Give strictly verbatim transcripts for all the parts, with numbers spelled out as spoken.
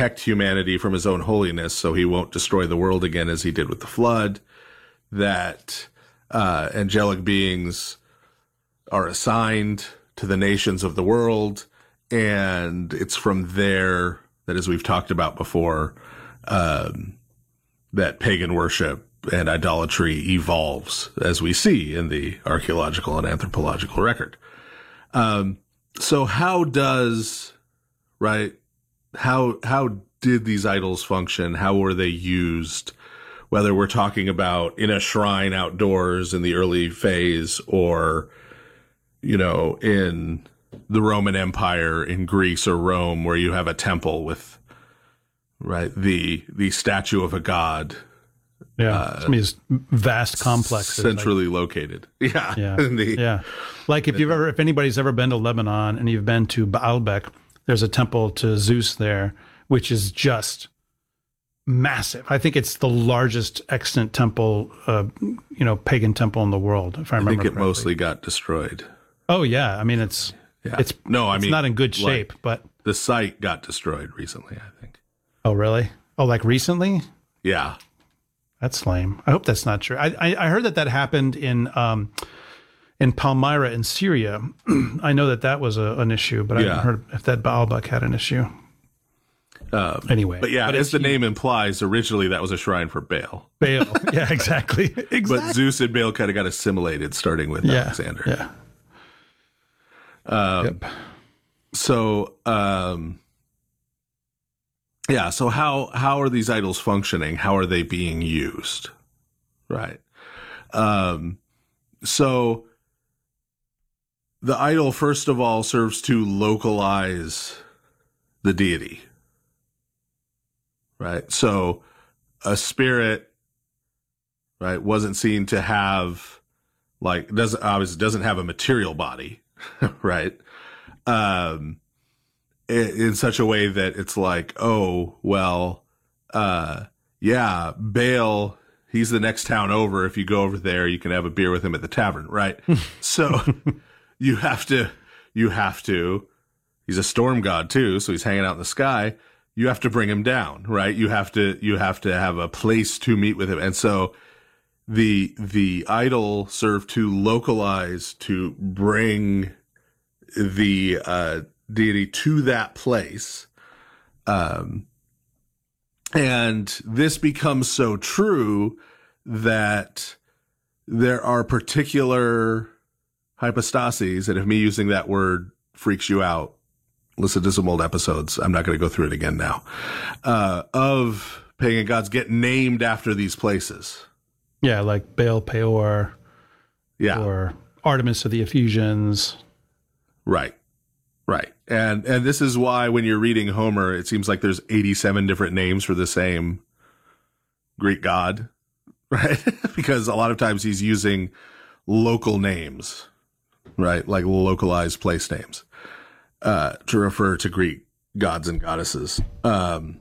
protect humanity from his own holiness so he won't destroy the world again as he did with the flood, that uh, angelic beings are assigned to the nations of the world, and it's from there that, as we've talked about before, um, that pagan worship and idolatry evolves, as we see in the archaeological and anthropological record. Um, so how does, right, how, how did these idols function? How were they used? Whether we're talking about in a shrine outdoors in the early phase, or, you know, in the Roman Empire in Greece or Rome, where you have a temple with, right, the, the statue of a god. Yeah, uh, some of these vast complexes, centrally like, located. Yeah, yeah, the, yeah. Like if you've ever, if anybody's ever been to Lebanon and you've been to Baalbek, there's a temple to Zeus there, which is just massive. I think it's the largest extant temple, uh, you know, pagan temple in the world, if I remember. I think it correctly. mostly got destroyed. Oh yeah, I mean it's yeah. it's no, I it's mean not in good shape, like, but the site got destroyed recently, I think. Oh really? Oh, like recently? Yeah. That's lame. I hope that's not true. I I, I heard that that happened in um, in Palmyra in Syria. I know that that was a, an issue, but I yeah. haven't heard if that Baalbek had an issue. Um, anyway, but yeah, but as the huge. name implies, originally that was a shrine for Baal. Baal, yeah, exactly. exactly. But Zeus and Baal kind of got assimilated, starting with yeah. Alexander. Yeah. Um, yep. So, um, yeah. So how how are these idols functioning? How are they being used? Right. Um, so the idol, first of all, serves to localize the deity. Right. So a spirit, right, wasn't seen to have, like, doesn't obviously doesn't have a material body, right? Um, in, in such a way that it's like, oh, well, uh, yeah, Baal, he's the next town over. If you go over there, you can have a beer with him at the tavern, right? So you have to, you have to, he's a storm god too, so he's hanging out in the sky. You have to bring him down, right? You have to, you have to have a place to meet with him. And so the, the idol served to localize, to bring the, uh, deity to that place. Um, and this becomes so true that there are particular hypostases, and if me using that word freaks you out, listen to some old episodes. I'm not going to go through it again now. Uh, of pagan gods get named after these places. Yeah, like Baal Peor. Yeah. Or Artemis of the Ephesians. Right. Right. And and this is why when you're reading Homer, it seems like there's eighty-seven different names for the same Greek god, right? Because a lot of times he's using local names, right? Like localized place names. Uh, to refer to Greek gods and goddesses, um,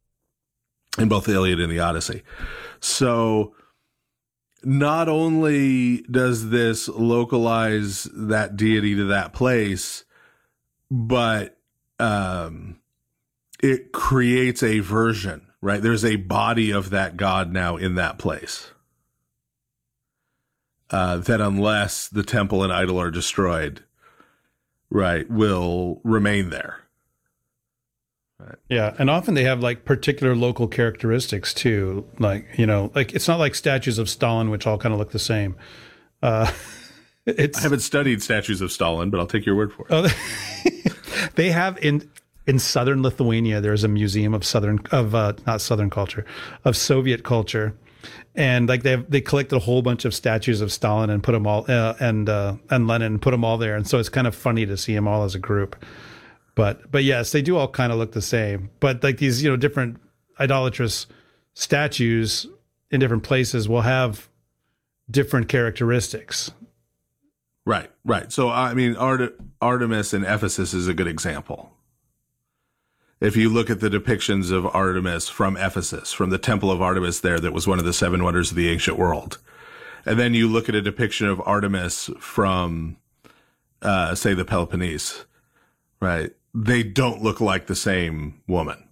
in both the Iliad and the Odyssey. So not only does this localize that deity to that place, but, um, it creates a version, right? There's a body of that god now in that place. Uh, that unless the temple and idol are destroyed, right, will remain there. Right. Yeah, and often they have like particular local characteristics too. Like, you know, like it's not like statues of Stalin, which all kind of look the same. Uh, it's I haven't studied statues of Stalin, but I'll take your word for it. Oh, they have in in southern Lithuania. There's a museum of southern of uh, not southern culture, of Soviet culture. And like they have, they collected a whole bunch of statues of Stalin and put them all uh, and uh, and Lenin and put them all there, and so it's kind of funny to see them all as a group. But but yes, they do all kind of look the same. But like these, you know, different idolatrous statues in different places will have different characteristics. Right, right. So I mean, Art- Artemis in Ephesus is a good example. If you look at the depictions of Artemis from Ephesus, from the Temple of Artemis there, that was one of the seven wonders of the ancient world. And then you look at a depiction of Artemis from, uh, say, the Peloponnese, right? They don't look like the same woman.